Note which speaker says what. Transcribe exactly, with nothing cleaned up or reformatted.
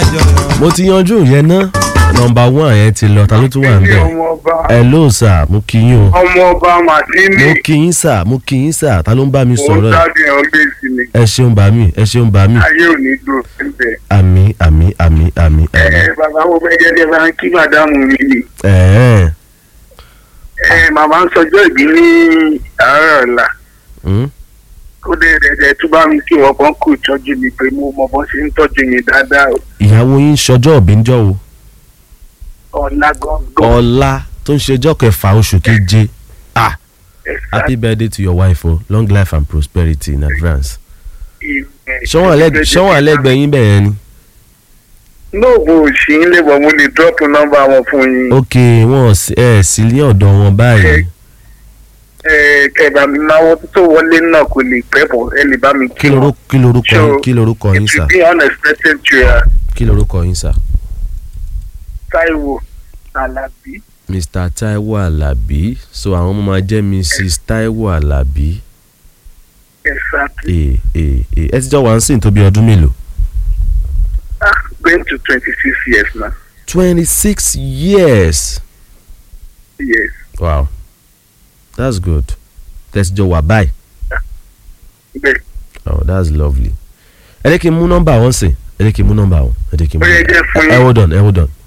Speaker 1: mo ti yanjú yẹn ná nọ́mbà one yẹn ti lọ ta ló tún wà ń bẹ̀. hello sir mo kí yín o.
Speaker 2: ọmọ ọba Martini.
Speaker 1: mo kí yín sir mo kí yín sir ta ló ń bá mi sọ̀rọ̀.
Speaker 2: ó dábì ẹ̀ ọ́n bẹ́ẹ̀ sí mi.
Speaker 1: ẹ ṣeun bá mi ẹ ṣeun bá mi.
Speaker 2: ayé ò ní dùn síbẹ̀.
Speaker 1: àmì àmì àmì àmì.
Speaker 2: ẹ bàbá wo bẹ́ẹ̀ jẹ́ bá ń kí màdámù mi ni.
Speaker 1: ẹ
Speaker 2: ẹ màmá ń sọjọ́ ìbí ní àárọ̀ ọ̀la. ó dé dẹ̀dẹ̀ tó bá mi kí wọ́n kàn kú ìtọ́jú mi pé mo mọ bọ́n ṣe ń tọ́jú mi dáadáa o.
Speaker 1: ìyàwó yín ṣọjọ́ òbí ń jọ o.
Speaker 2: ọ̀la gangan.
Speaker 1: ọ̀la tó ń ṣejọ́ kẹfà oṣù keje. ah happy birthday to your wife o long life and prosperity in advance. ṣọ́wọ́n alẹ́gbẹ̀ẹ́ yín bẹ̀rẹ̀ ni.
Speaker 2: lóògùn òsì ń lè bọ̀ mo lè drop nọ́mbà wọn fún yín.
Speaker 1: ok wọn ẹ sì ní ọ̀dọ̀ wọn báyìí.
Speaker 2: ẹ kẹba mi máa wọ́n tó wọlé náà kò lè pẹ́ bọ̀ ẹ lè bá mi
Speaker 1: kí lorúkọ kí lorúkọ yín kí lorúkọ yín sà.
Speaker 2: it will be unexpected prayer.
Speaker 1: kí lorúkọ yín sà.
Speaker 2: Táíwò Alábí.
Speaker 1: Mr Táíwò Alábí so àwọn ọmọ máa jẹ́ Mrs Táíwò Alábí.
Speaker 2: exactly.
Speaker 1: ẹ ẹ ẹ ẹ ti jọ wá ń sìn tó bí ọdún mélòó.
Speaker 2: ah going to twenty-six years now.
Speaker 1: twenty-six years.
Speaker 2: yes.
Speaker 1: wow that's good. tẹ̀sí jọ wà báyìí.
Speaker 2: bẹ́ẹ̀.
Speaker 1: oh that's lovely. ẹ jẹ́ kí n mú nọ́mbà wọn sìn ẹ jẹ́ kí n mú nọ́mbà wọn ẹ jẹ́ kí n mú.
Speaker 2: ó yẹ jẹ́ fún yín.
Speaker 1: ẹ hold on ẹ hold on.